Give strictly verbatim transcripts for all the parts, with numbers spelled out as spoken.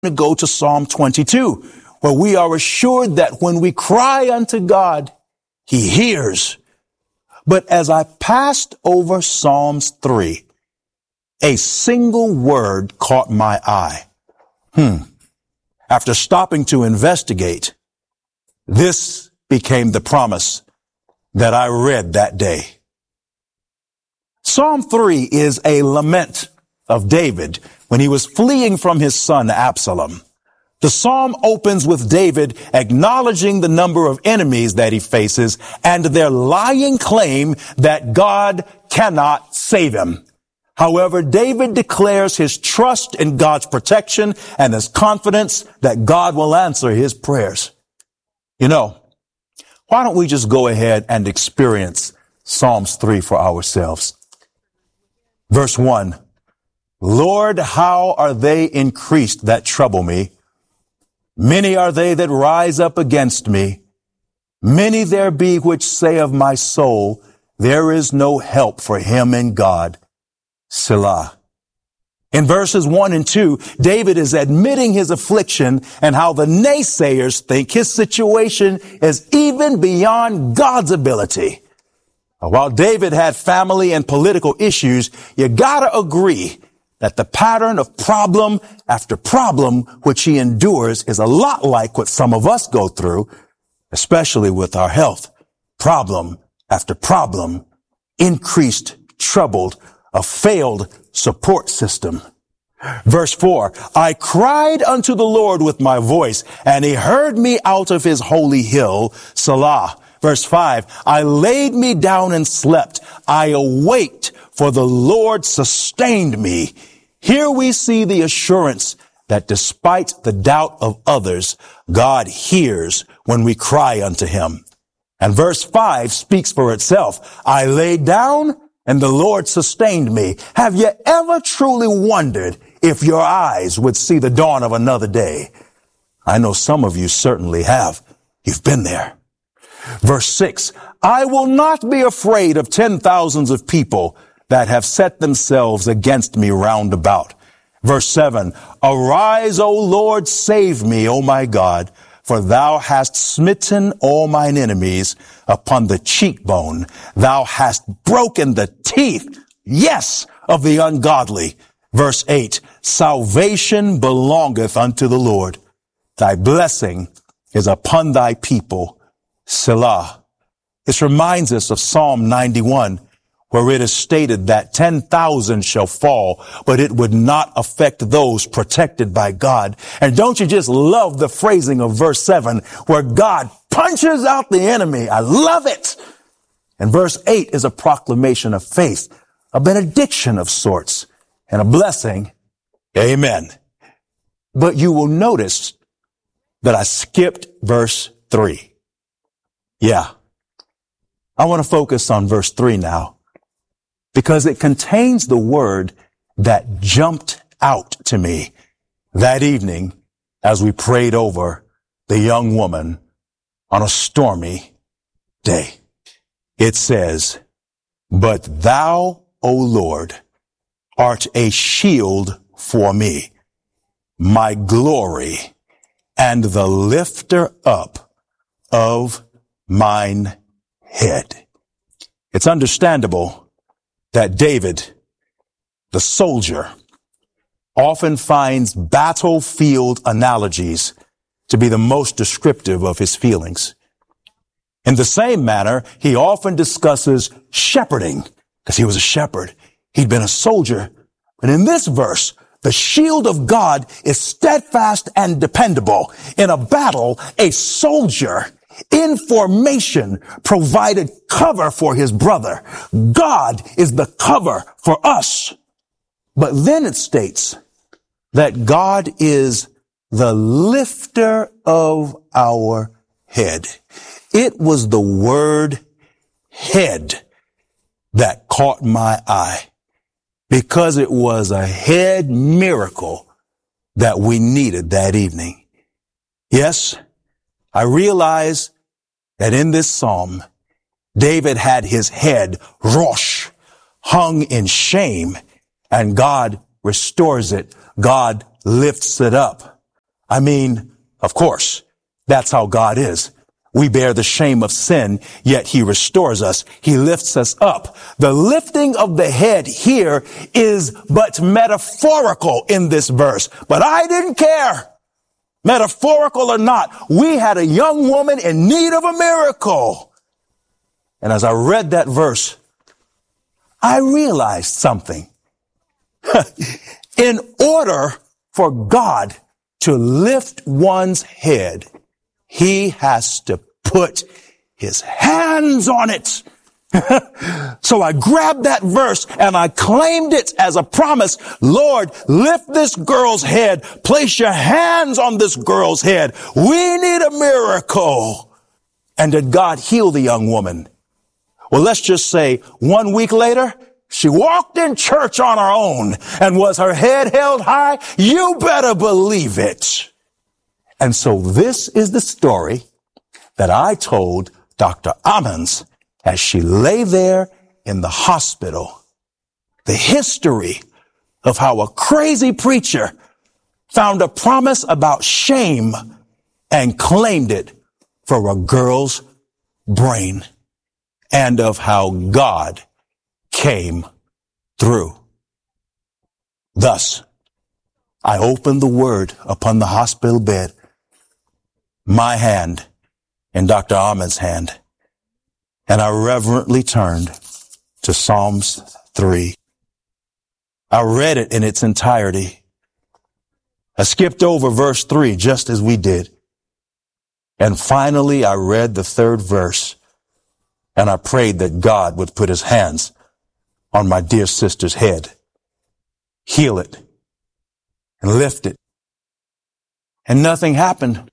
to go to Psalm twenty-two, where we are assured that when we cry unto God, he hears. But as I passed over Psalms three, a single word caught my eye. Hmm. After stopping to investigate, this became the promise that I read that day. Psalm three is a lament of David when he was fleeing from his son Absalom. The psalm opens with David acknowledging the number of enemies that he faces and their lying claim that God cannot save him. However, David declares his trust in God's protection and his confidence that God will answer his prayers. You know, why don't we just go ahead and experience Psalms three for ourselves? Verse one, Lord, how are they increased that trouble me? Many are they that rise up against me. Many there be which say of my soul, there is no help for him in God. Selah. In verses one and two, David is admitting his affliction and how the naysayers think his situation is even beyond God's ability. While David had family and political issues, you gotta agree that the pattern of problem after problem which he endures is a lot like what some of us go through, especially with our health. Problem after problem, increased, troubled, a failed support system. Verse four, I cried unto the Lord with my voice, and he heard me out of his holy hill, Selah. Verse five, I laid me down and slept. I awaked, for the Lord sustained me. Here we see the assurance that despite the doubt of others, God hears when we cry unto him. And verse five speaks for itself. I laid down and the Lord sustained me. Have you ever truly wondered if your eyes would see the dawn of another day? I know some of you certainly have. You've been there. Verse six, I will not be afraid of ten thousands of people that have set themselves against me round about. Verse seven, arise, O Lord, save me, O my God, for thou hast smitten all mine enemies upon the cheekbone. Thou hast broken the teeth, yes, of the ungodly. Verse eight, salvation belongeth unto the Lord. Thy blessing is upon thy people. Selah. This reminds us of Psalm ninety-one, where it is stated that ten thousand shall fall, but it would not affect those protected by God. And don't you just love the phrasing of verse seven, where God punches out the enemy? I love it. And verse eight is a proclamation of faith, a benediction of sorts, and a blessing. Amen. But you will notice that I skipped verse three. Yeah. I want to focus on verse three now, because it contains the word that jumped out to me that evening as we prayed over the young woman on a stormy day. It says, but thou, O Lord, art a shield for me, my glory, and the lifter up of mine head. It's understandable that David, the soldier, often finds battlefield analogies to be the most descriptive of his feelings. In the same manner, he often discusses shepherding, because he was a shepherd. He'd been a soldier. But in this verse, the shield of God is steadfast and dependable. In a battle, a soldier in formation provided cover for his brother. God is the cover for us. But then it states that God is the lifter of our head. It was the word head that caught my eye, because it was a head miracle that we needed that evening. Yes, I realize that in this psalm, David had his head, rosh, hung in shame, and God restores it. God lifts it up. I mean, of course, that's how God is. We bear the shame of sin, yet he restores us. He lifts us up. The lifting of the head here is but metaphorical in this verse, but I didn't care. Metaphorical or not, we had a young woman in need of a miracle. And as I read that verse, I realized something. In order for God to lift one's head, he has to put his hands on it. So I grabbed that verse and I claimed it as a promise. Lord, lift this girl's head. Place your hands on this girl's head. We need a miracle. And did God heal the young woman? Well, let's just say one week later, she walked in church on her own. And was her head held high? You better believe it. And so this is the story that I told Doctor Ammons as she lay there in the hospital. The history of how a crazy preacher found a promise about shame and claimed it for a girl's brain, and of how God came through. Thus, I opened the word upon the hospital bed, my hand in Doctor Ammons' hand, and I reverently turned to Psalms three. I read it in its entirety. I skipped over verse three just as we did. And finally, I read the third verse, and I prayed that God would put his hands on my dear sister's head, heal it, and lift it. And nothing happened.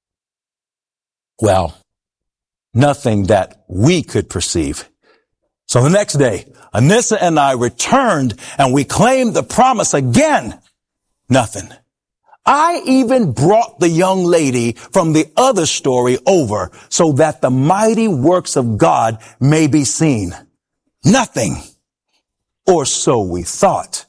Well, nothing that we could perceive. So the next day, Anissa and I returned and we claimed the promise again. Nothing. I even brought the young lady from the other story over so that the mighty works of God may be seen. Nothing. Or so we thought.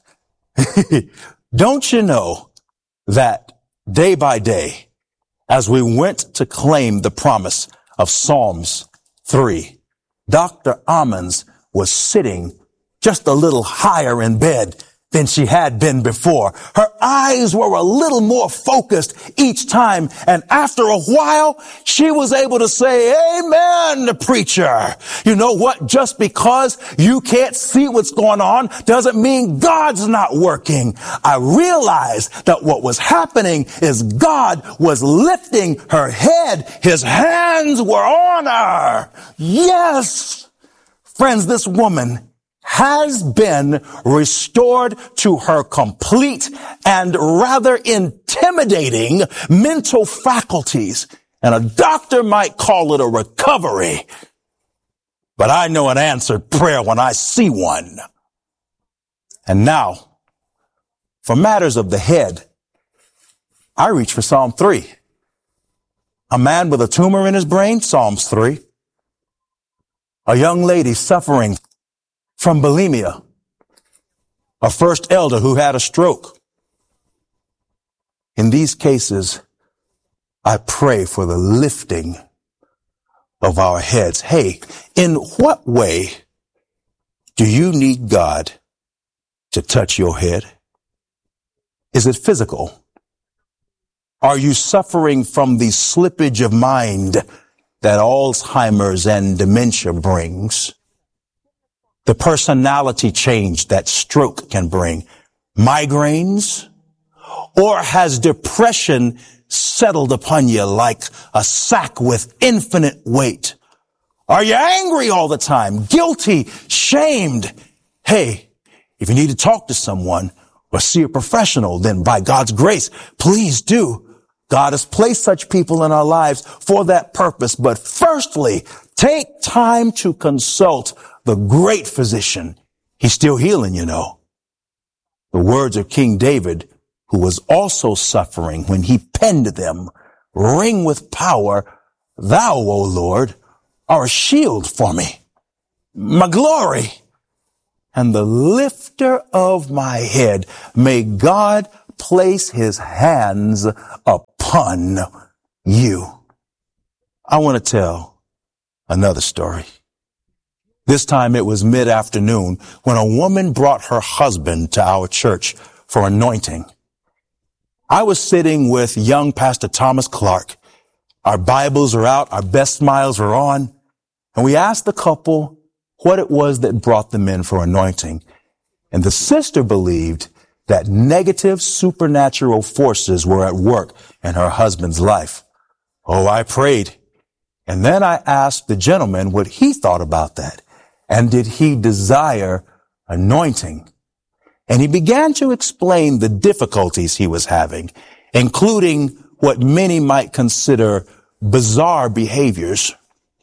Don't you know that day by day, as we went to claim the promise of Psalms three, Doctor Ammons was sitting just a little higher in bed than she had been before. Her eyes were a little more focused each time, and after a while, she was able to say, amen, the preacher. You know what? Just because you can't see what's going on doesn't mean God's not working. I realized that what was happening is God was lifting her head. His hands were on her. Yes. Friends, this woman has been restored to her complete and rather intimidating mental faculties. And a doctor might call it a recovery. But I know an answered prayer when I see one. And now, for matters of the head, I reach for Psalm three. A man with a tumor in his brain, Psalms three. A young lady suffering from bulimia. A first elder who had a stroke. In these cases, I pray for the lifting of our heads. Hey, in what way do you need God to touch your head? Is it physical? Are you suffering from the slippage of mind that Alzheimer's and dementia brings? The personality change that stroke can bring? Migraines? Or has depression settled upon you like a sack with infinite weight? Are you angry all the time? Guilty? Shamed? Hey, if you need to talk to someone or see a professional, then by God's grace, please do. God has placed such people in our lives for that purpose. But firstly, take time to consult the great physician. He's still healing, you know. The words of King David, who was also suffering when he penned them, ring with power. Thou, O Lord, are a shield for me, my glory, and the lifter of my head. May God place his hands upon upon you. I want to tell another story. This time it was mid-afternoon when a woman brought her husband to our church for anointing. I was sitting with young Pastor Thomas Clark. Our Bibles are out, our best smiles are on, and we asked the couple what it was that brought them in for anointing. And the sister believed that negative supernatural forces were at work in her husband's life. Oh, I prayed. And then I asked the gentleman what he thought about that. And did he desire anointing? And he began to explain the difficulties he was having, including what many might consider bizarre behaviors.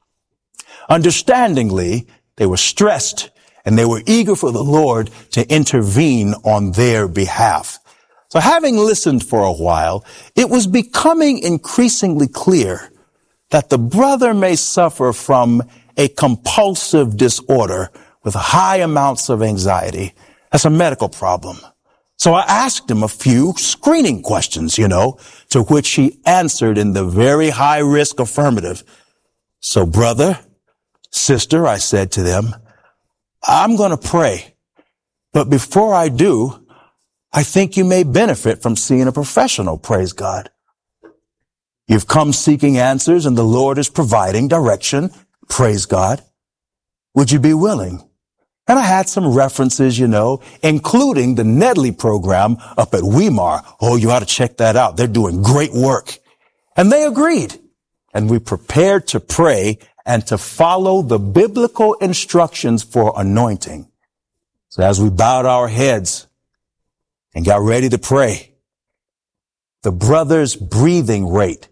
Understandingly, they were stressed and they were eager for the Lord to intervene on their behalf. So having listened for a while, it was becoming increasingly clear that the brother may suffer from a compulsive disorder with high amounts of anxiety. That's a medical problem. So I asked him a few screening questions, you know, to which he answered in the very high risk affirmative. So brother, sister, I said to them, I'm going to pray. But before I do, I think you may benefit from seeing a professional, praise God. You've come seeking answers and the Lord is providing direction, praise God. Would you be willing? And I had some references, you know, including the Nedley program up at Weimar. Oh, you ought to check that out. They're doing great work. And they agreed. And we prepared to pray and to follow the biblical instructions for anointing. So as we bowed our heads and got ready to pray, the brother's breathing rate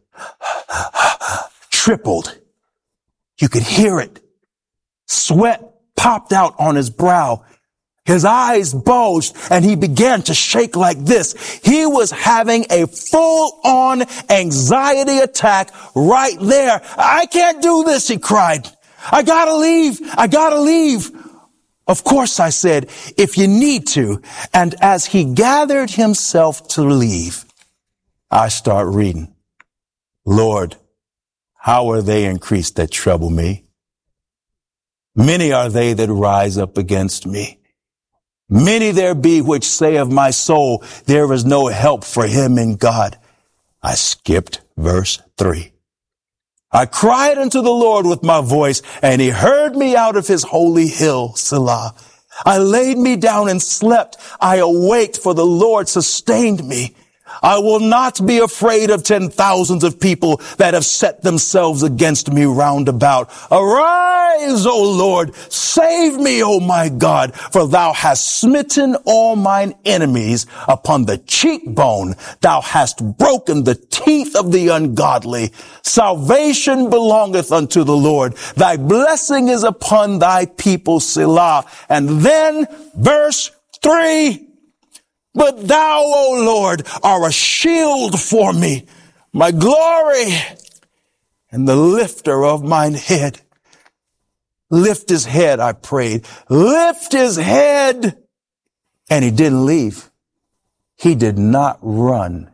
tripled. You could hear it. Sweat popped out on his brow. His eyes bulged and he began to shake like this. He was having a full-on anxiety attack right there. I can't do this, he cried. I gotta leave. I gotta leave. Of course, I said, if you need to. And as he gathered himself to leave, I start reading. Lord, how are they increased that trouble me? Many are they that rise up against me. Many there be which say of my soul, there is no help for him in God. I skipped verse three. I cried unto the Lord with my voice, and he heard me out of his holy hill, Selah. I laid me down and slept. I awaked, for the Lord sustained me. I will not be afraid of ten thousands of people that have set themselves against me round about. Arise, O Lord, save me, O my God, for thou hast smitten all mine enemies upon the cheekbone. Thou hast broken the teeth of the ungodly. Salvation belongeth unto the Lord. Thy blessing is upon thy people, Selah. And then verse three. But thou, O Lord, are a shield for me, my glory, and the lifter of mine head. Lift his head, I prayed. Lift his head. And he didn't leave. He did not run.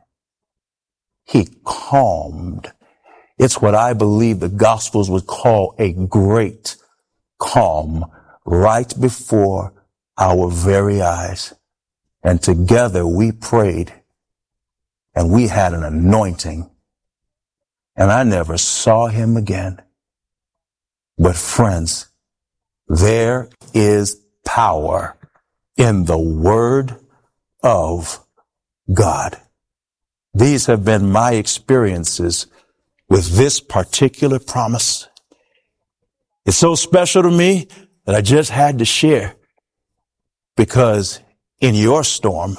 He calmed. It's what I believe the Gospels would call a great calm right before our very eyes. And together we prayed and we had an anointing and I never saw him again. But friends, there is power in the word of God. These have been my experiences with this particular promise. It's so special to me that I just had to share, because in your storm,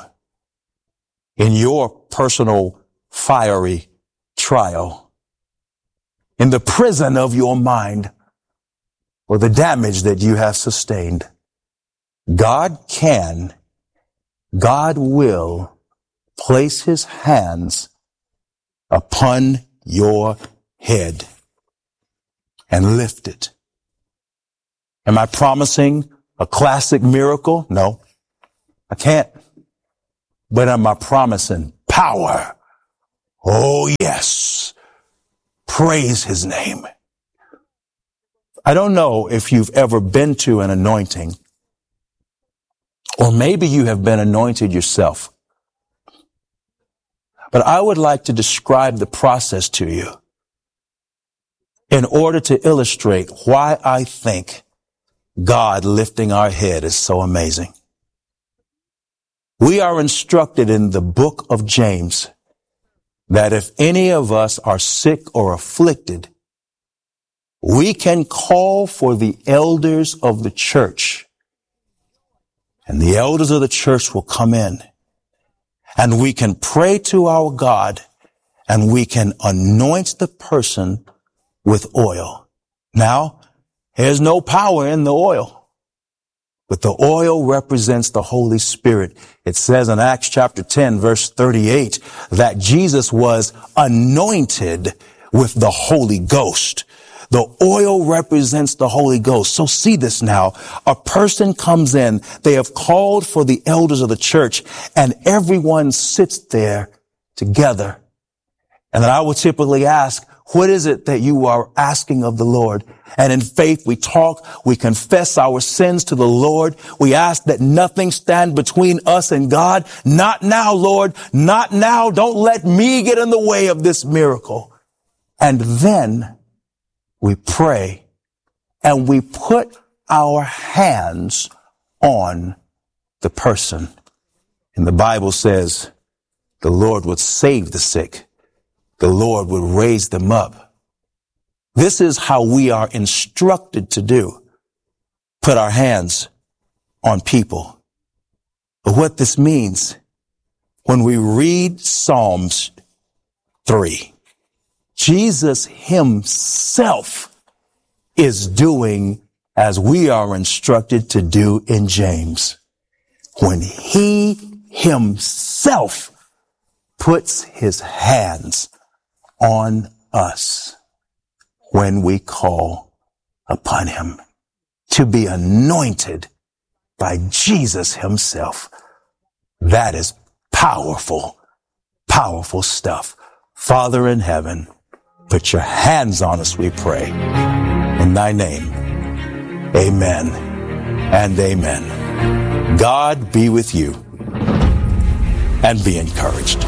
in your personal fiery trial, in the prison of your mind, or the damage that you have sustained, God can, God will place his hands upon your head and lift it. Am I promising a classic miracle? No. I can't. But am I promising power? Oh, yes. praise his name. I don't know if you've ever been to an anointing, or maybe you have been anointed yourself. But I would like to describe the process to you in order to illustrate why I think God lifting our head is so amazing. We are instructed in the book of James that if any of us are sick or afflicted, we can call for the elders of the church, and the elders of the church will come in, and we can pray to our God, and we can anoint the person with oil. Now, there's no power in the oil, but the oil represents the Holy Spirit. It says in Acts chapter ten, verse thirty-eight, that Jesus was anointed with the Holy Ghost. The oil represents the Holy Ghost. So see this now. A person comes in, they have called for the elders of the church, and everyone sits there together. And then I would typically ask, what is it that you are asking of the Lord? And in faith, we talk, we confess our sins to the Lord. We ask that nothing stand between us and God. Not now, Lord, not now. Don't let me get in the way of this miracle. And then we pray and we put our hands on the person. And the Bible says the Lord would save the sick. The Lord would raise them up. This is how we are instructed to do. Put our hands on people. But what this means, when we read Psalms three, Jesus himself is doing as we are instructed to do in James. When he himself puts his hands on us when we call upon him to be anointed by Jesus himself. That is powerful, powerful stuff. Father in heaven, put your hands on us, we pray. In thy name, amen and amen. God be with you and be encouraged.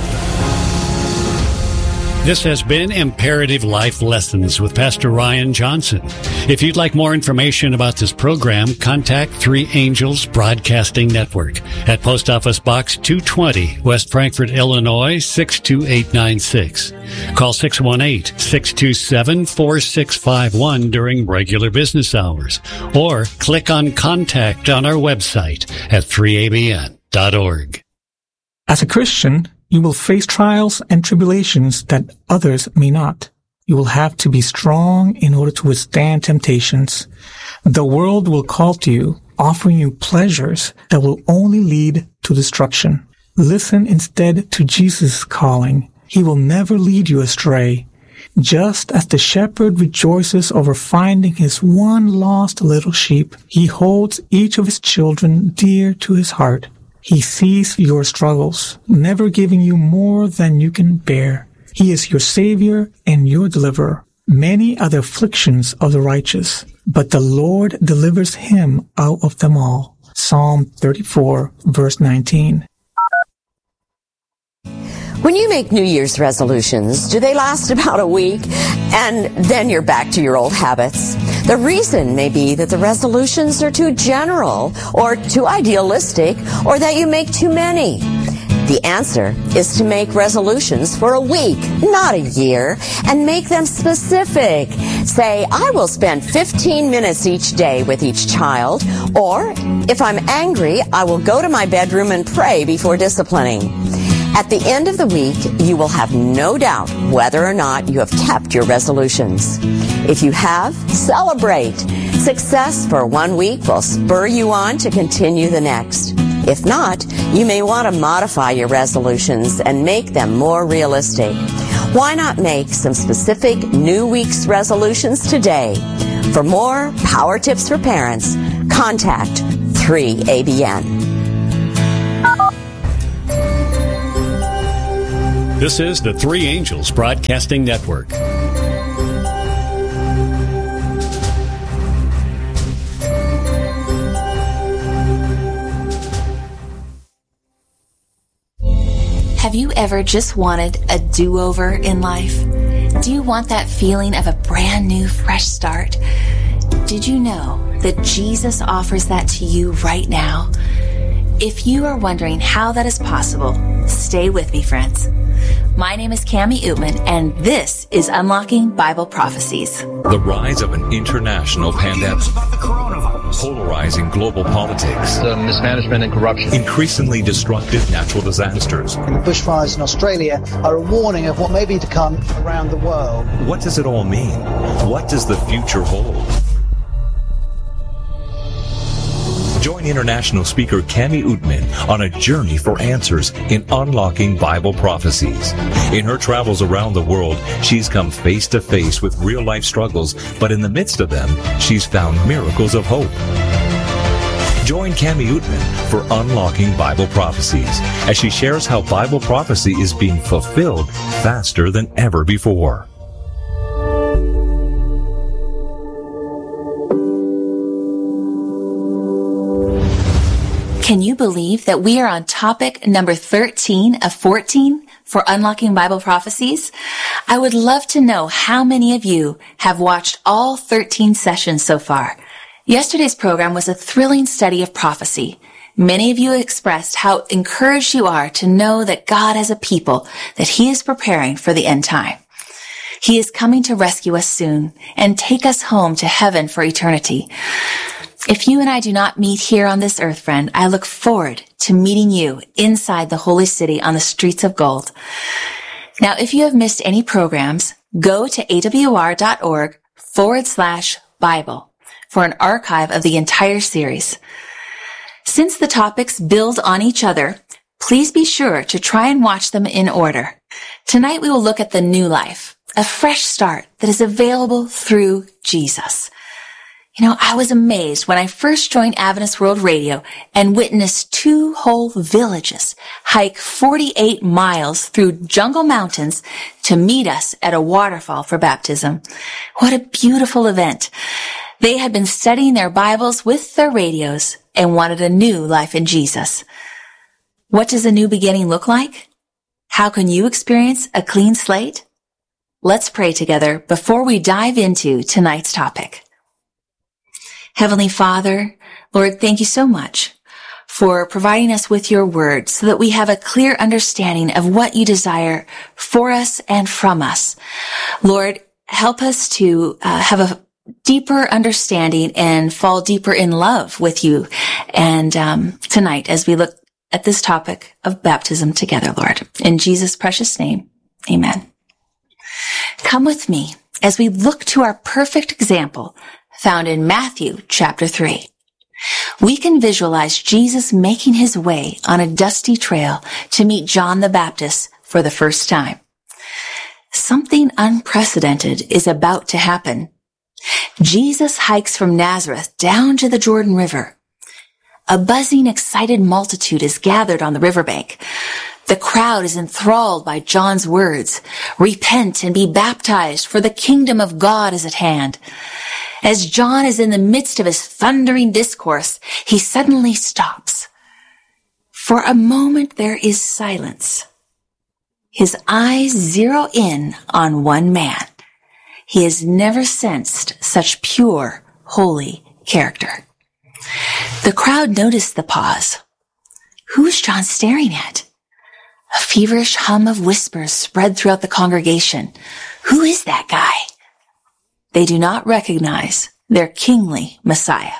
This has been Imperative Life Lessons with Pastor Ryan Johnson. If you'd like more information about this program, contact Three Angels Broadcasting Network at Post Office Box two twenty, West Frankfort, Illinois, six two eight nine six. Call six one eight, six two seven, four six five one during regular business hours, or click on Contact on our website at three A B N dot org. As a Christian, you will face trials and tribulations that others may not. You will have to be strong in order to withstand temptations. The world will call to you, offering you pleasures that will only lead to destruction. Listen instead to Jesus' calling. He will never lead you astray. Just as the shepherd rejoices over finding his one lost little sheep, he holds each of his children dear to his heart. He sees your struggles, never giving you more than you can bear. He is your Savior and your deliverer. Many are the afflictions of the righteous, but the Lord delivers him out of them all. Psalm thirty-four, verse nineteen. When you make New Year's resolutions, do they last about a week and then you're back to your old habits? The reason may be that the resolutions are too general or too idealistic or that you make too many. The answer is to make resolutions for a week, not a year, and make them specific. Say, I will spend fifteen minutes each day with each child, or if I'm angry, I will go to my bedroom and pray before disciplining. At the end of the week, you will have no doubt whether or not you have kept your resolutions. If you have, celebrate. Success for one week will spur you on to continue the next. If not, you may want to modify your resolutions and make them more realistic. Why not make some specific New Week's resolutions today? For more power tips for parents, contact three A B N. This is the Three Angels Broadcasting Network. ever just wanted a do-over in life? Do you want that feeling of a brand new, fresh start? Did you know that Jesus offers that to you right now? If you are wondering how that is possible, stay with me, friends. My name is Cami Utman, and this is Unlocking Bible Prophecies. The rise of an international pandemic, polarizing global politics, the mismanagement and corruption, increasingly destructive natural disasters. And the bushfires in Australia are a warning of what may be to come around the world. What does it all mean? What does the future hold? Join international speaker Cami Utman on a journey for answers in Unlocking Bible Prophecies. In her travels around the world, she's come face to face with real-life struggles, but in the midst of them, she's found miracles of hope. Join Cami Utman for Unlocking Bible Prophecies as she shares how Bible prophecy is being fulfilled faster than ever before. Can you believe that we are on topic number thirteen of fourteen for Unlocking Bible Prophecies? I would love to know how many of you have watched all thirteen sessions so far. Yesterday's program was a thrilling study of prophecy. Many of you expressed how encouraged you are to know that God has a people that He is preparing for the end time. He is coming to rescue us soon and take us home to heaven for eternity. If you and I do not meet here on this earth, friend, I look forward to meeting you inside the holy city on the streets of gold. Now, if you have missed any programs, go to awr.org forward slash Bible for an archive of the entire series. Since the topics build on each other, please be sure to try and watch them in order. Tonight we will look at the new life, a fresh start that is available through Jesus. You know, I was amazed when I first joined Adventist World Radio and witnessed two whole villages hike forty-eight miles through jungle mountains to meet us at a waterfall for baptism. What a beautiful event. They had been studying their Bibles with their radios and wanted a new life in Jesus. What does a new beginning look like? How can you experience a clean slate? Let's pray together before we dive into tonight's topic. Heavenly Father, Lord, thank you so much for providing us with your word so that we have a clear understanding of what you desire for us and from us. Lord, help us to uh, have a deeper understanding and fall deeper in love with you. And um, tonight, as we look at this topic of baptism together, Lord, in Jesus' precious name, amen. Come with me as we look to our perfect example found in Matthew chapter three. We can visualize Jesus making his way on a dusty trail to meet John the Baptist for the first time. Something unprecedented is about to happen. Jesus hikes from Nazareth down to the Jordan River. A buzzing, excited multitude is gathered on the riverbank. The crowd is enthralled by John's words, "Repent and be baptized, for the kingdom of God is at hand." As John is in the midst of his thundering discourse, he suddenly stops. For a moment there is silence. His eyes zero in on one man. He has never sensed such pure, holy character. The crowd noticed the pause. Who is John staring at? A feverish hum of whispers spread throughout the congregation. Who is that guy? They do not recognize their kingly Messiah.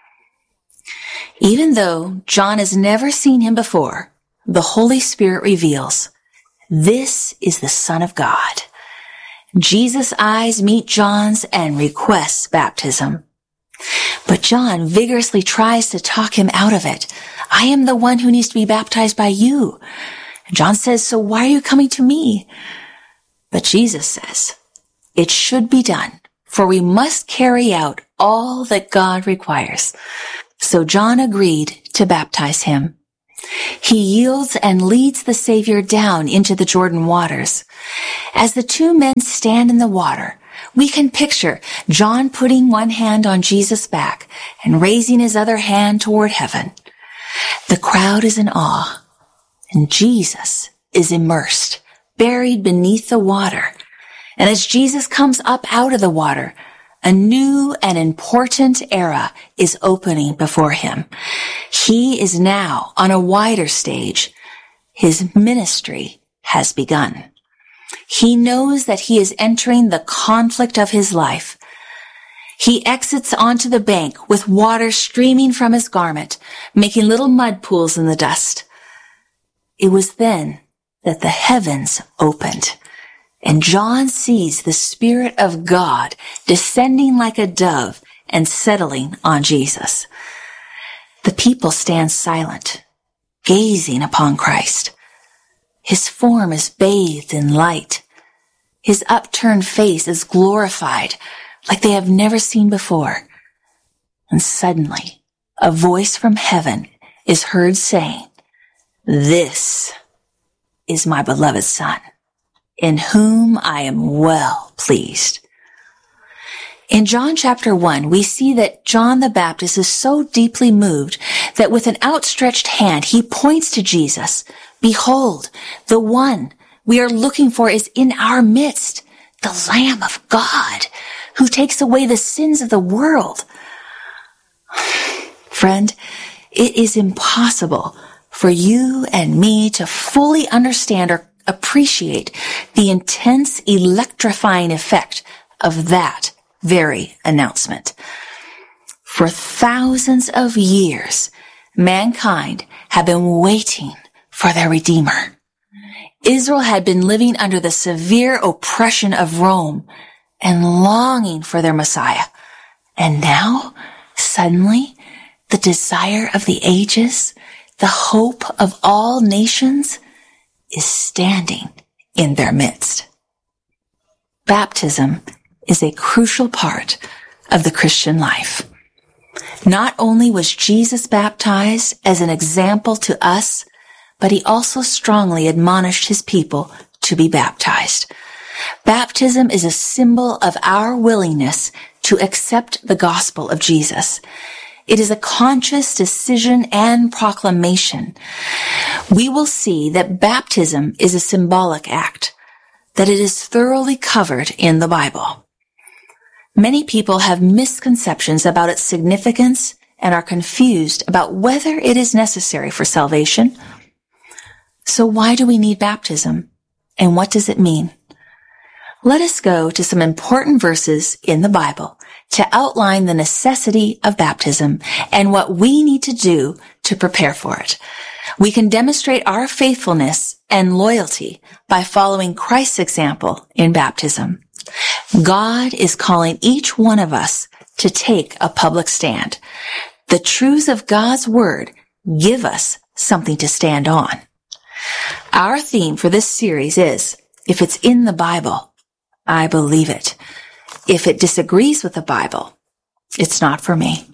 Even though John has never seen him before, the Holy Spirit reveals, this is the Son of God. Jesus' eyes meet John's and requests baptism. But John vigorously tries to talk him out of it. I am the one who needs to be baptized by you. John says, so why are you coming to me? But Jesus says, it should be done, for we must carry out all that God requires. So John agreed to baptize him. He yields and leads the Savior down into the Jordan waters. As the two men stand in the water, we can picture John putting one hand on Jesus' back and raising his other hand toward heaven. The crowd is in awe, and Jesus is immersed, buried beneath the water. And as Jesus comes up out of the water, a new and important era is opening before him. He is now on a wider stage. His ministry has begun. He knows that he is entering the conflict of his life. He exits onto the bank with water streaming from his garment, making little mud pools in the dust. It was then that the heavens opened, and John sees the Spirit of God descending like a dove and settling on Jesus. The people stand silent, gazing upon Christ. His form is bathed in light. His upturned face is glorified like they have never seen before. And suddenly, a voice from heaven is heard saying, "This is my beloved Son, in whom I am well pleased." In John chapter one, we see that John the Baptist is so deeply moved that with an outstretched hand, he points to Jesus. "Behold, the one we are looking for is in our midst, the Lamb of God, who takes away the sins of the world." Friend, it is impossible for you and me to fully understand or appreciate the intense, electrifying effect of that very announcement. For thousands of years, mankind had been waiting for their Redeemer. Israel had been living under the severe oppression of Rome and longing for their Messiah. And now, suddenly, the desire of the ages, the hope of all nations, is standing in their midst. Baptism is a crucial part of the Christian life. Not only was Jesus baptized as an example to us, but he also strongly admonished his people to be baptized. Baptism is a symbol of our willingness to accept the gospel of Jesus. It is a conscious decision and proclamation. We will see that baptism is a symbolic act, that it is thoroughly covered in the Bible. Many people have misconceptions about its significance and are confused about whether it is necessary for salvation. So why do we need baptism? And what does it mean? Let us go to some important verses in the Bible to outline the necessity of baptism and what we need to do to prepare for it. We can demonstrate our faithfulness and loyalty by following Christ's example in baptism. God is calling each one of us to take a public stand. The truths of God's word give us something to stand on. Our theme for this series is, if it's in the Bible, I believe it. If it disagrees with the Bible, it's not for me.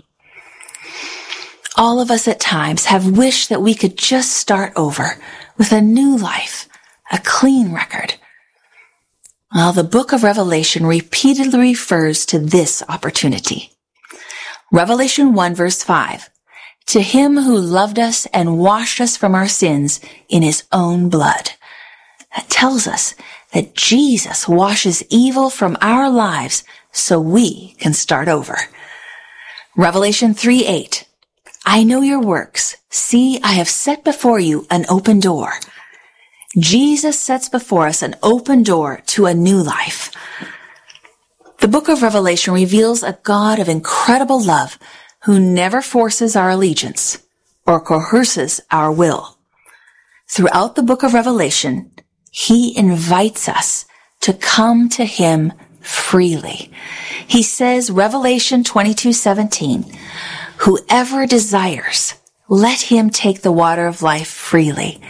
All of us at times have wished that we could just start over with a new life, a clean record. Well, the book of Revelation repeatedly refers to this opportunity. Revelation one verse five, "To him who loved us and washed us from our sins in his own blood." That tells us that Jesus washes evil from our lives so we can start over. Revelation three eight, "I know your works. See, I have set before you an open door." Jesus sets before us an open door to a new life. The book of Revelation reveals a God of incredible love who never forces our allegiance or coerces our will. Throughout the book of Revelation, he invites us to come to him freely. He says, Revelation twenty-two seventeen, "Whoever desires, let him take the water of life freely."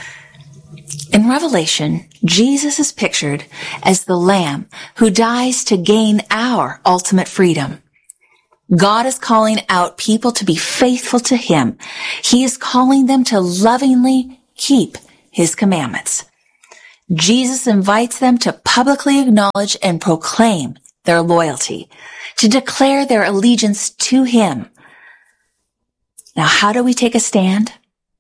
In Revelation, Jesus is pictured as the Lamb who dies to gain our ultimate freedom. God is calling out people to be faithful to him. He is calling them to lovingly keep his commandments. Jesus invites them to publicly acknowledge and proclaim their loyalty, to declare their allegiance to him. Now, how do we take a stand?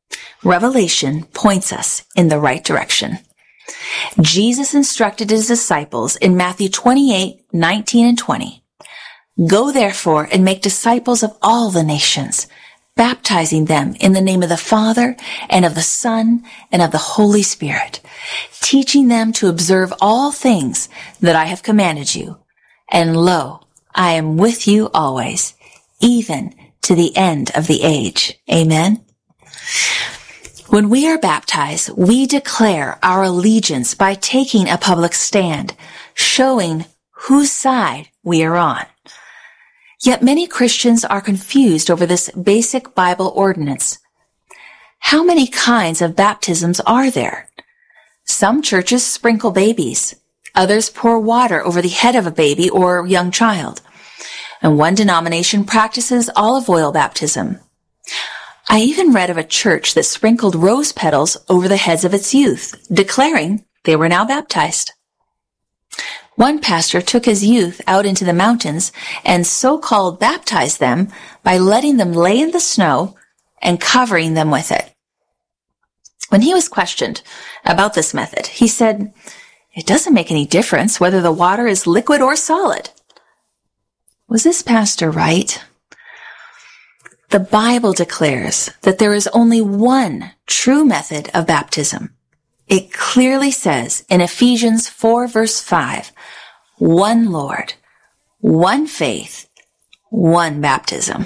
Revelation points us in the right direction. Jesus instructed his disciples in Matthew twenty-eight, nineteen and twenty. Go therefore and make disciples of all the nations, baptizing them in the name of the Father and of the Son and of the Holy Spirit, teaching them to observe all things that I have commanded you. And lo, I am with you always, even to the end of the age. Amen. When we are baptized, we declare our allegiance by taking a public stand, showing whose side we are on. Yet many Christians are confused over this basic Bible ordinance. How many kinds of baptisms are there? Some churches sprinkle babies. Others pour water over the head of a baby or young child. And one denomination practices olive oil baptism. I even read of a church that sprinkled rose petals over the heads of its youth, declaring they were now baptized. One pastor took his youth out into the mountains and so-called baptized them by letting them lay in the snow and covering them with it. When he was questioned about this method, he said, "It doesn't make any difference whether the water is liquid or solid." Was this pastor right? The Bible declares that there is only one true method of baptism. It clearly says in Ephesians four verse five, one Lord, one faith, one baptism.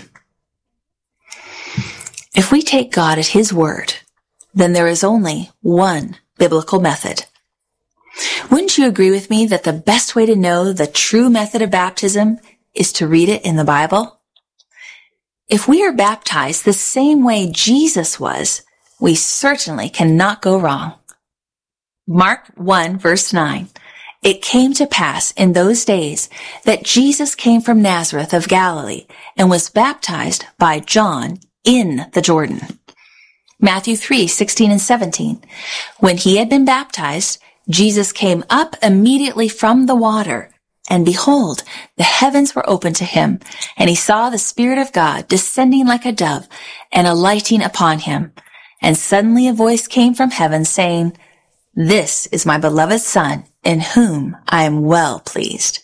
If we take God at His word, then there is only one biblical method. Wouldn't you agree with me that the best way to know the true method of baptism is to read it in the Bible? If we are baptized the same way Jesus was, we certainly cannot go wrong. Mark one verse nine. It came to pass in those days that Jesus came from Nazareth of Galilee and was baptized by John in the Jordan. Matthew three sixteen and seventeen. When he had been baptized, Jesus came up immediately from the water. And behold, the heavens were opened to him, and he saw the Spirit of God descending like a dove and alighting upon him. And suddenly a voice came from heaven saying, "This is my beloved Son, in whom I am well pleased."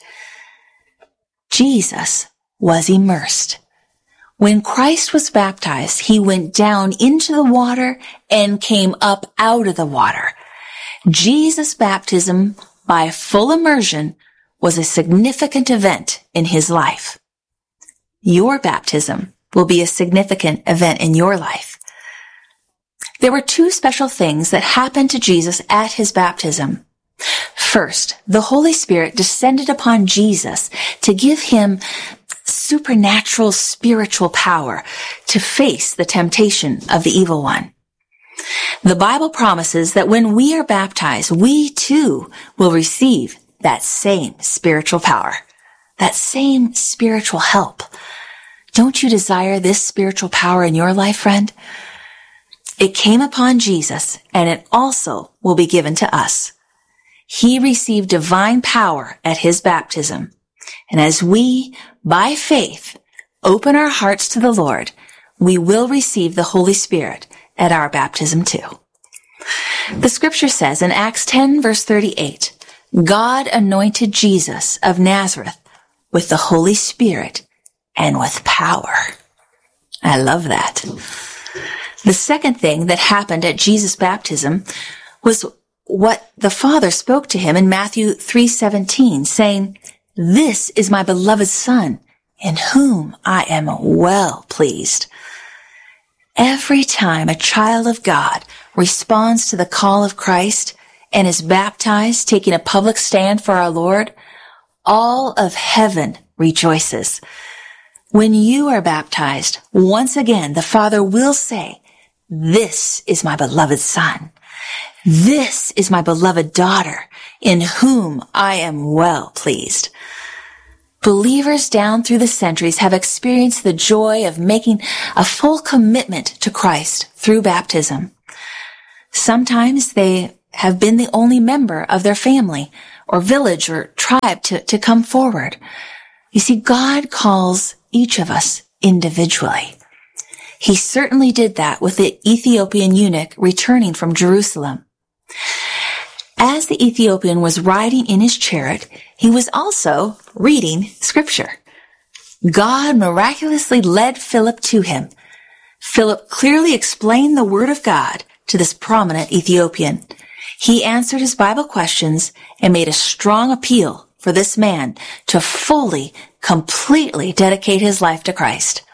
Jesus was immersed. When Christ was baptized, he went down into the water and came up out of the water. Jesus' baptism by full immersion was a significant event in his life. Your baptism will be a significant event in your life. There were two special things that happened to Jesus at his baptism. First, the Holy Spirit descended upon Jesus to give him supernatural spiritual power to face the temptation of the evil one. The Bible promises that when we are baptized, we too will receive that same spiritual power, that same spiritual help. Don't you desire this spiritual power in your life, friend? It came upon Jesus, and it also will be given to us. He received divine power at his baptism. And as we, by faith, open our hearts to the Lord, we will receive the Holy Spirit at our baptism too. The scripture says in Acts ten verse thirty-eight, God anointed Jesus of Nazareth with the Holy Spirit and with power. I love that. The second thing that happened at Jesus' baptism was what the Father spoke to him in Matthew three seventeen, saying, "This is my beloved Son, in whom I am well pleased." Every time a child of God responds to the call of Christ and is baptized, taking a public stand for our Lord, all of heaven rejoices. When you are baptized, once again, the Father will say, "This is my beloved Son. This is my beloved daughter, in whom I am well pleased." Believers down through the centuries have experienced the joy of making a full commitment to Christ through baptism. Sometimes they have been the only member of their family or village or tribe to, to come forward. You see, God calls each of us individually. He certainly did that with the Ethiopian eunuch returning from Jerusalem. As the Ethiopian was riding in his chariot, he was also reading Scripture. God miraculously led Philip to him. Philip clearly explained the Word of God to this prominent Ethiopian. He answered his Bible questions and made a strong appeal for this man to fully, completely dedicate his life to Christ.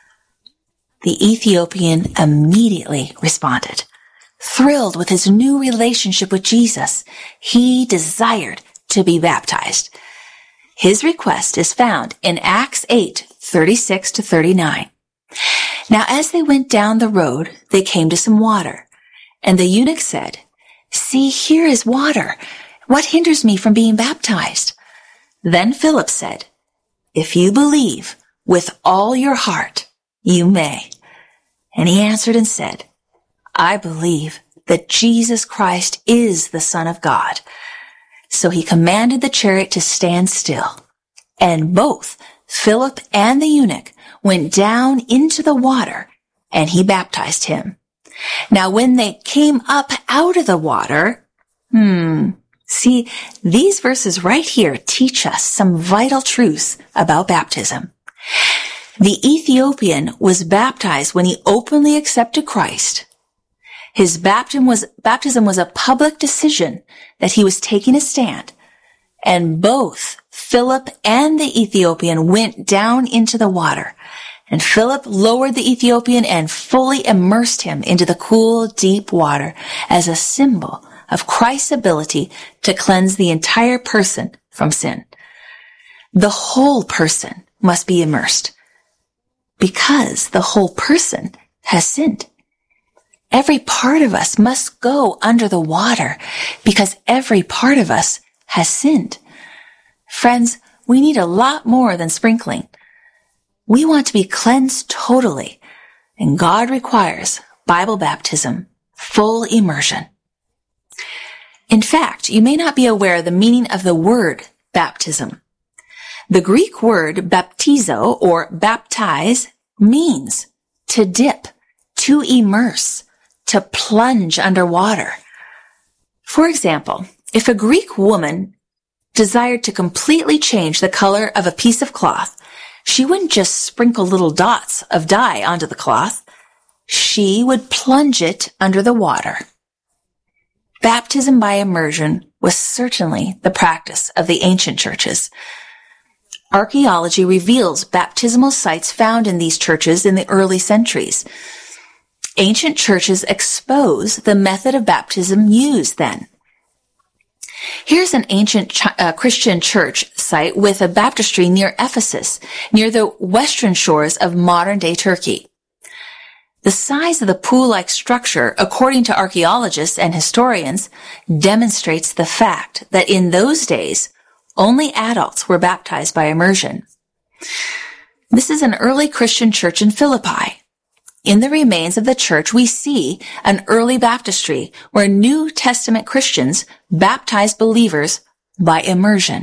The Ethiopian immediately responded. Thrilled with his new relationship with Jesus, he desired to be baptized. His request is found in Acts eight, thirty-six to thirty-nine. Now as they went down the road, they came to some water, and the eunuch said, "See, here is water. What hinders me from being baptized?" Then Philip said, "If you believe with all your heart, you may." And he answered and said, "I believe that Jesus Christ is the Son of God." So he commanded the chariot to stand still. And both Philip and the eunuch went down into the water, and he baptized him. Now when they came up out of the water, hmm, see, these verses right here teach us some vital truths about baptism. The Ethiopian was baptized when he openly accepted Christ. His baptism was, baptism was a public decision that he was taking a stand. And both Philip and the Ethiopian went down into the water. And Philip lowered the Ethiopian and fully immersed him into the cool, deep water as a symbol of Christ's ability to cleanse the entire person from sin. The whole person must be immersed because the whole person has sinned. Every part of us must go under the water because every part of us has sinned. Friends, we need a lot more than sprinkling. We want to be cleansed totally, and God requires Bible baptism, full immersion. In fact, you may not be aware of the meaning of the word baptism. The Greek word baptizo or baptize means to dip, to immerse, to plunge underwater. For example, if a Greek woman desired to completely change the color of a piece of cloth, she wouldn't just sprinkle little dots of dye onto the cloth. She would plunge it under the water. Baptism by immersion was certainly the practice of the ancient churches. Archaeology reveals baptismal sites found in these churches in the early centuries. Ancient churches expose the method of baptism used then. Here's an ancient ch- uh, Christian church site with a baptistry near Ephesus, near the western shores of modern-day Turkey. The size of the pool-like structure, according to archaeologists and historians, demonstrates the fact that in those days, only adults were baptized by immersion. This is an early Christian church in Philippi. In the remains of the church, we see an early baptistry where New Testament Christians baptized believers by immersion.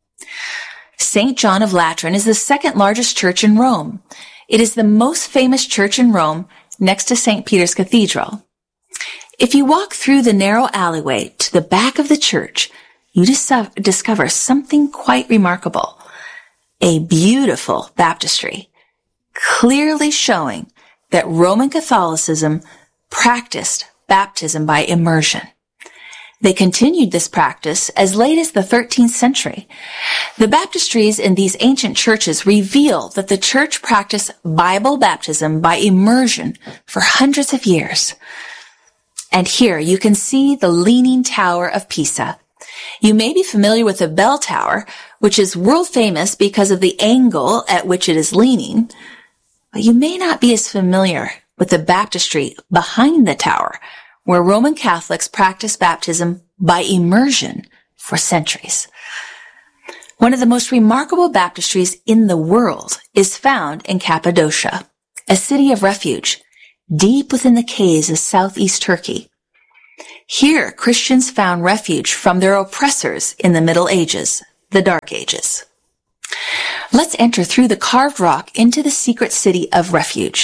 Saint John of Latran is the second largest church in Rome. It is the most famous church in Rome next to Saint Peter's Cathedral. If you walk through the narrow alleyway to the back of the church, you dis- discover something quite remarkable. A beautiful baptistry, clearly showing that Roman Catholicism practiced baptism by immersion. They continued this practice as late as the thirteenth century. The baptistries in these ancient churches reveal that the church practiced Bible baptism by immersion for hundreds of years. And here you can see the Leaning Tower of Pisa. You may be familiar with the bell tower, which is world famous because of the angle at which it is leaning. But you may not be as familiar with the baptistry behind the tower, where Roman Catholics practiced baptism by immersion for centuries. One of the most remarkable baptistries in the world is found in Cappadocia, a city of refuge, deep within the caves of southeast Turkey. Here, Christians found refuge from their oppressors in the Middle Ages, the Dark Ages. Let's enter through the carved rock into the secret city of refuge.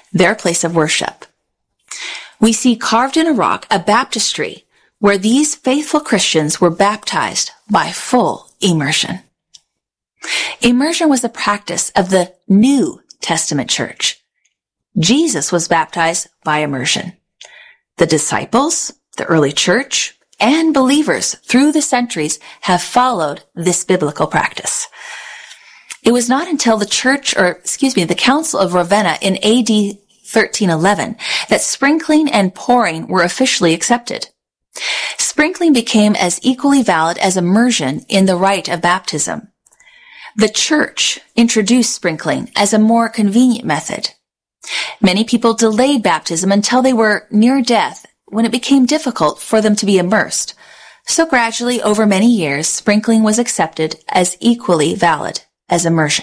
their place of worship. We see carved in a rock a baptistry where these faithful Christians were baptized by full immersion. Immersion was the practice of the New Testament church. Jesus was baptized by immersion. The disciples, the early church, and believers through the centuries have followed this biblical practice. It was not until the church, or excuse me, the Council of Ravenna in A D thirteen eleven that sprinkling and pouring were officially accepted. Sprinkling became as equally valid as immersion in the rite of baptism. The church introduced sprinkling as a more convenient method. Many people delayed baptism until they were near death, when it became difficult for them to be immersed. So gradually, over many years, sprinkling was accepted as equally valid as immersion.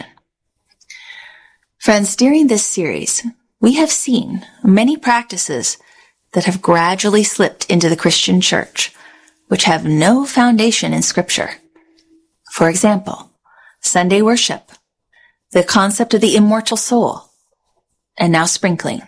Friends, during this series, we have seen many practices that have gradually slipped into the Christian church, which have no foundation in Scripture. For example, Sunday worship, the concept of the immortal soul, and now sprinkling.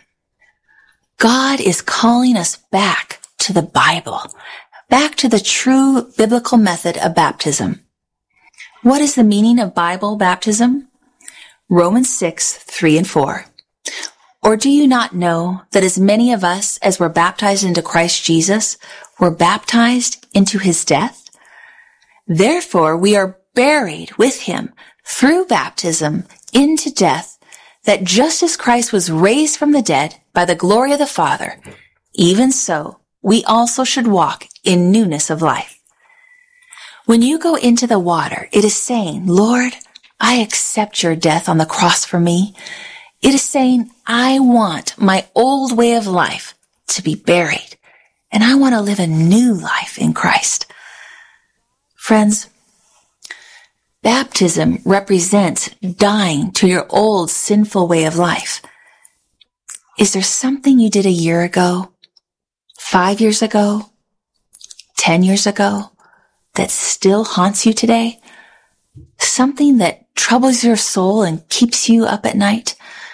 God is calling us back to the Bible, back to the true biblical method of baptism. What is the meaning of Bible baptism? Romans six, three and four. Or do you not know that as many of us as were baptized into Christ Jesus were baptized into his death? Therefore we are buried with him through baptism into death, that just as Christ was raised from the dead by the glory of the Father, even so we also should walk in newness of life. When you go into the water, it is saying, Lord, I accept your death on the cross for me. It is saying, I want my old way of life to be buried, and I want to live a new life in Christ. Friends, baptism represents dying to your old sinful way of life. Is there something you did a year ago, five years ago, ten years ago that still haunts you today? Something that troubles your soul and keeps you up at night?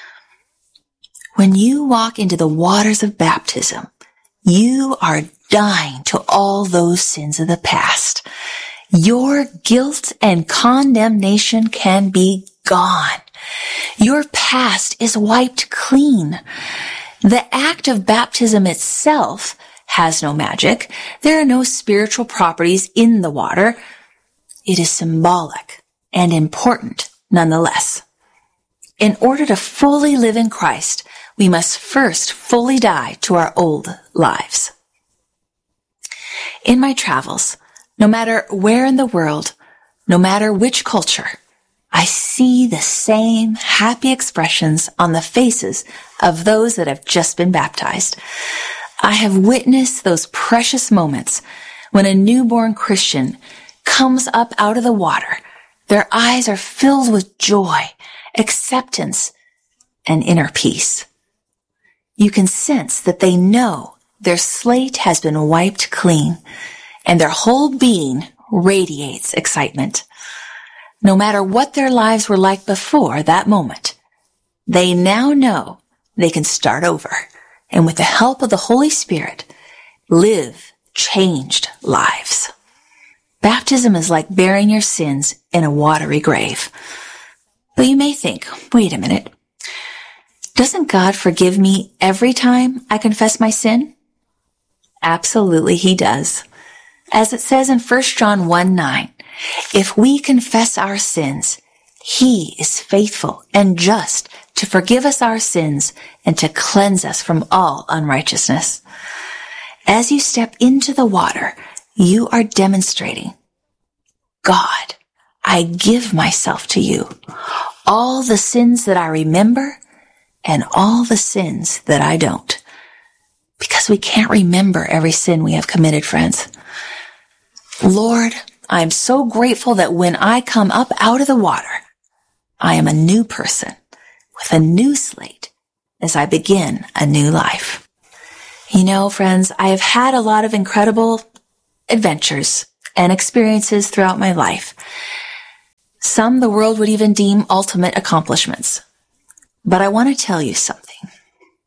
When you walk into the waters of baptism, you are dying to all those sins of the past. Your guilt and condemnation can be gone. Your past is wiped clean. The act of baptism itself has no magic. There are no spiritual properties in the water. It is symbolic and important nonetheless. In order to fully live in Christ, we must first fully die to our old lives. In my travels, no matter where in the world, no matter which culture, I see the same happy expressions on the faces of those that have just been baptized. I have witnessed those precious moments when a newborn Christian comes up out of the water. Their eyes are filled with joy, acceptance, and inner peace. You can sense that they know their slate has been wiped clean, and their whole being radiates excitement. No matter what their lives were like before that moment, they now know they can start over, and with the help of the Holy Spirit, live changed lives. Baptism is like burying your sins in a watery grave. But you may think, wait a minute, doesn't God forgive me every time I confess my sin? Absolutely, he does. As it says in First John one nine, if we confess our sins, he is faithful and just to forgive us our sins and to cleanse us from all unrighteousness. As you step into the water, you are demonstrating, God, I give myself to you, all the sins that I remember and all the sins that I don't. Because we can't remember every sin we have committed, friends. Lord, I'm so grateful that when I come up out of the water, I am a new person with a new slate as I begin a new life. You know, friends, I have had a lot of incredible adventures and experiences throughout my life. Some the world would even deem ultimate accomplishments. But I want to tell you something.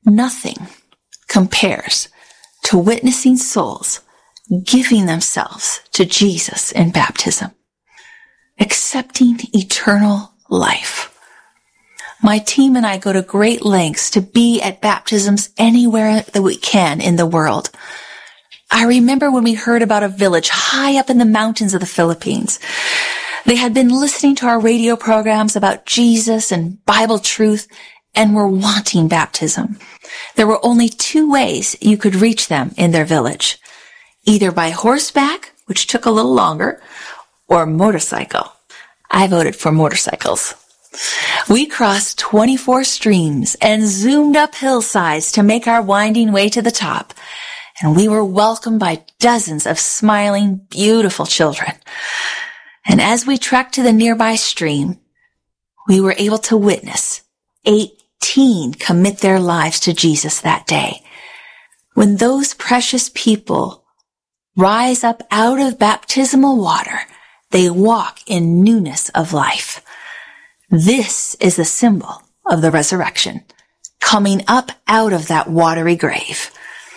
Nothing compares to witnessing souls giving themselves to Jesus in baptism, accepting eternal life. My team and I go to great lengths to be at baptisms anywhere that we can in the world. I remember when we heard about a village high up in the mountains of the Philippines. They had been listening to our radio programs about Jesus and Bible truth and were wanting baptism. There were only two ways you could reach them in their village, either by horseback, which took a little longer, or motorcycle. I voted for motorcycles. We crossed twenty-four streams and zoomed up hillsides to make our winding way to the top, and we were welcomed by dozens of smiling, beautiful children. And as we trekked to the nearby stream, we were able to witness eighteen commit their lives to Jesus that day. When those precious people rise up out of baptismal water, they walk in newness of life. This is a symbol of the resurrection, coming up out of that watery grave.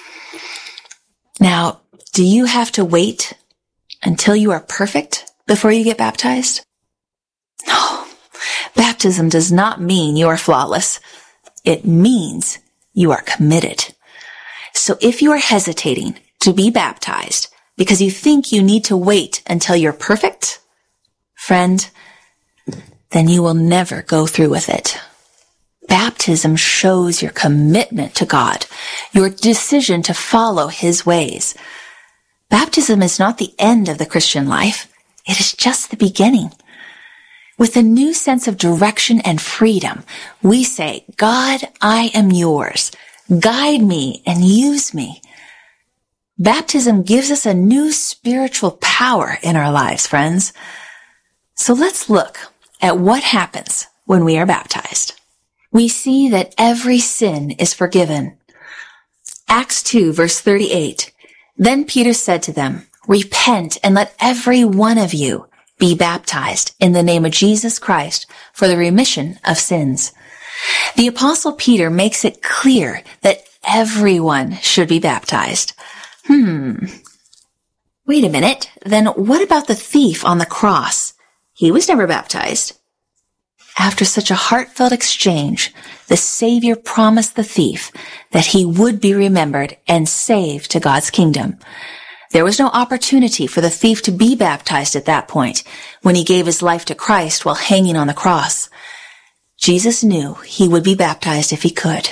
Now, do you have to wait until you are perfect before you get baptized? No. Baptism does not mean you are flawless. It means you are committed. So if you are hesitating to be baptized because you think you need to wait until you're perfect, friend, then you will never go through with it. Baptism shows your commitment to God, your decision to follow His ways. Baptism is not the end of the Christian life. It is just the beginning. With a new sense of direction and freedom, we say, God, I am yours. Guide me and use me. Baptism gives us a new spiritual power in our lives, friends. So let's look at what happens when we are baptized. We see that every sin is forgiven. Acts two, verse thirty-eight. Then Peter said to them, repent and let every one of you be baptized in the name of Jesus Christ for the remission of sins. The Apostle Peter makes it clear that everyone should be baptized. Hmm. Wait a minute. Then what about the thief on the cross? He was never baptized. After such a heartfelt exchange, the Savior promised the thief that he would be remembered and saved to God's kingdom. There was no opportunity for the thief to be baptized at that point when he gave his life to Christ while hanging on the cross. Jesus knew he would be baptized if he could.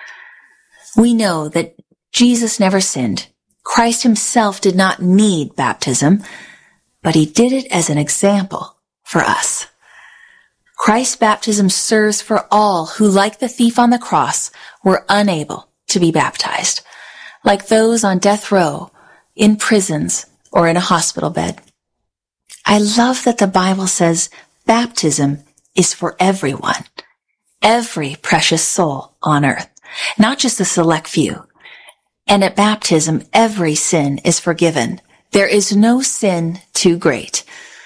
We know that Jesus never sinned. Christ himself did not need baptism, but he did it as an example for us. Christ's baptism serves for all who, like the thief on the cross, were unable to be baptized, like those on death row, in prisons, or in a hospital bed. I love that the Bible says baptism is for everyone, every precious soul on earth, not just a select few. And at baptism, every sin is forgiven. There is no sin too great.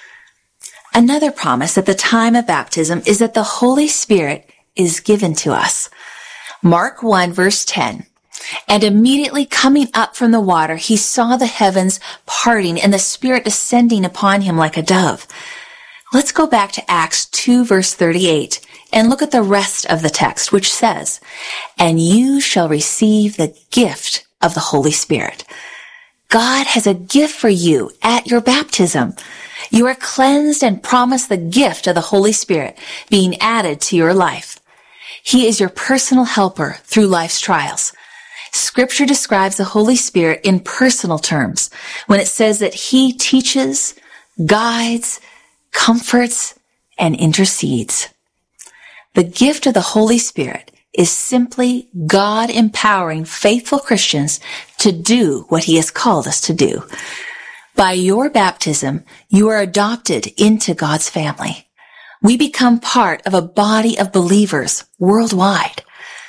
Another promise at the time of baptism is that the Holy Spirit is given to us. Mark one, verse ten. And immediately coming up from the water, he saw the heavens parting and the Spirit descending upon him like a dove. Let's go back to Acts two, verse thirty-eight, and look at the rest of the text, which says, and you shall receive the gift of the Holy Spirit. God has a gift for you at your baptism. You are cleansed and promised the gift of the Holy Spirit being added to your life. He is your personal helper through life's trials. Scripture describes the Holy Spirit in personal terms when it says that he teaches, guides, comforts, and intercedes. The gift of the Holy Spirit is simply God empowering faithful Christians to do what he has called us to do. By your baptism, you are adopted into God's family. We become part of a body of believers worldwide.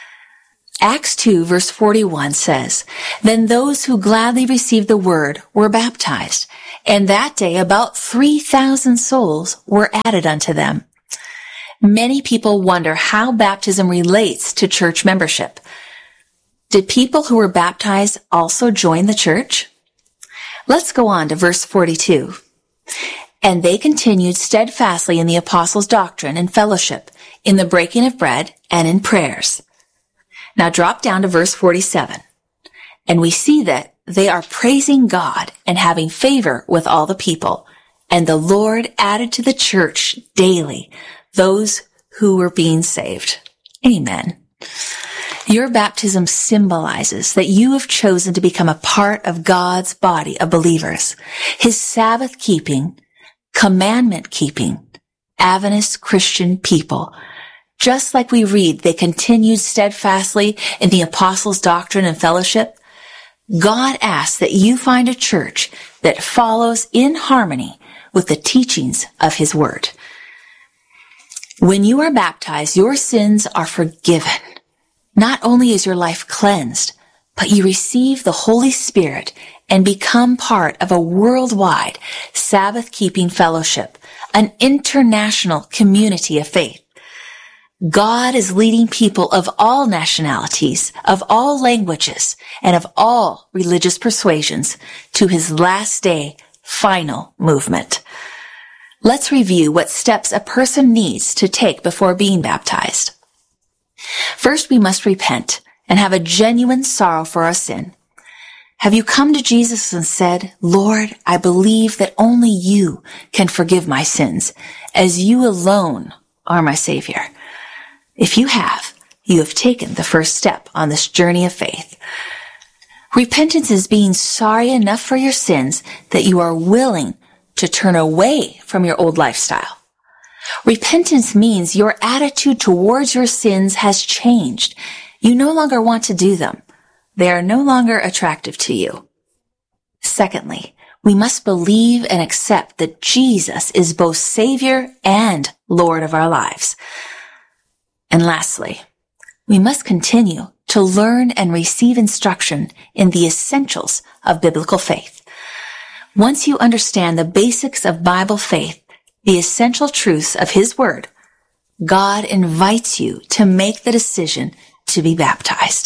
Acts two, verse forty-one says, then those who gladly received the word were baptized, and that day about three thousand souls were added unto them. Many people wonder how baptism relates to church membership. Did people who were baptized also join the church? Let's go on to verse forty-two. And they continued steadfastly in the apostles' doctrine and fellowship, in the breaking of bread, and in prayers. Now drop down to verse forty-seven. And we see that they are praising God and having favor with all the people. And the Lord added to the church daily those who were being saved. Amen. Your baptism symbolizes that you have chosen to become a part of God's body of believers, His Sabbath-keeping, commandment-keeping, Adventist Christian people. Just like we read, they continued steadfastly in the apostles' doctrine and fellowship. God asks that you find a church that follows in harmony with the teachings of His Word. When you are baptized, your sins are forgiven. Not only is your life cleansed, but you receive the Holy Spirit and become part of a worldwide Sabbath-keeping fellowship, an international community of faith. God is leading people of all nationalities, of all languages, and of all religious persuasions to His last day final movement. Let's review what steps a person needs to take before being baptized. First, we must repent and have a genuine sorrow for our sin. Have you come to Jesus and said, Lord, I believe that only you can forgive my sins, as you alone are my Savior? If you have, you have taken the first step on this journey of faith. Repentance is being sorry enough for your sins that you are willing to turn away from your old lifestyle. Repentance means your attitude towards your sins has changed. You no longer want to do them. They are no longer attractive to you. Secondly, we must believe and accept that Jesus is both Savior and Lord of our lives. And lastly, we must continue to learn and receive instruction in the essentials of biblical faith. Once you understand the basics of Bible faith, the essential truths of His Word, God invites you to make the decision to be baptized.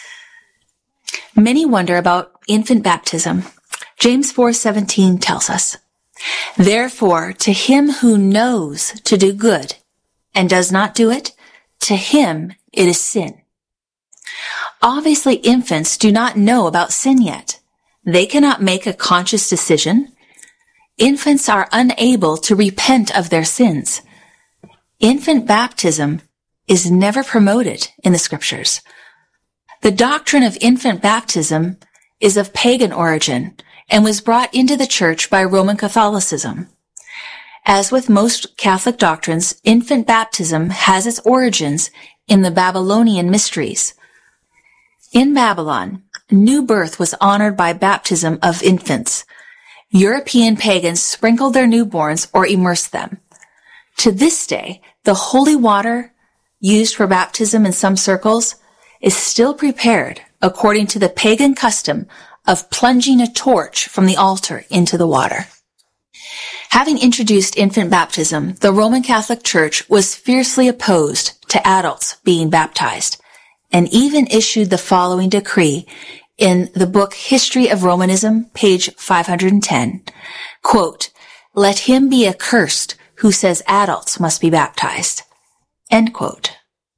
Many wonder about infant baptism. James four seventeen tells us, Therefore, to him who knows to do good and does not do it, to him it is sin. Obviously, infants do not know about sin yet. They cannot make a conscious decision. Infants are unable to repent of their sins. Infant baptism is never promoted in the scriptures. The doctrine of infant baptism is of pagan origin and was brought into the church by Roman Catholicism. As with most Catholic doctrines, infant baptism has its origins in the Babylonian mysteries. In Babylon, new birth was honored by baptism of infants. European pagans sprinkled their newborns or immersed them. To this day, the holy water used for baptism in some circles is still prepared according to the pagan custom of plunging a torch from the altar into the water. Having introduced infant baptism, the Roman Catholic Church was fiercely opposed to adults being baptized, and even issued the following decree in the book History of Romanism, page five hundred ten. Quote, "Let him be accursed who says adults must be baptized." End quote.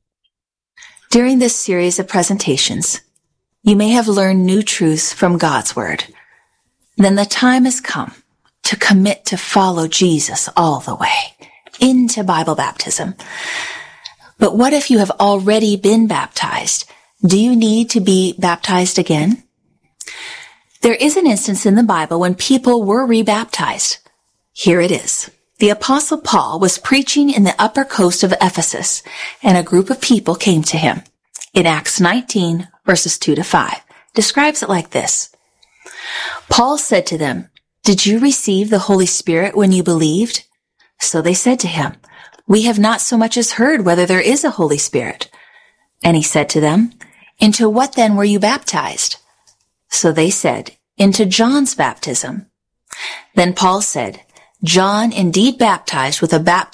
During this series of presentations, you may have learned new truths from God's Word. Then the time has come to commit to follow Jesus all the way into Bible baptism. But what if you have already been baptized? Do you need to be baptized again? There is an instance in the Bible when people were rebaptized. Here it is. The Apostle Paul was preaching in the upper coast of Ephesus, and a group of people came to him. In Acts nineteen, verses two to five, describes it like this. Paul said to them, "Did you receive the Holy Spirit when you believed?" So they said to him, "We have not so much as heard whether there is a Holy Spirit." And he said to them, "Into what then were you baptized?" So they said, "Into John's baptism." Then Paul said, "John indeed baptized with a baptism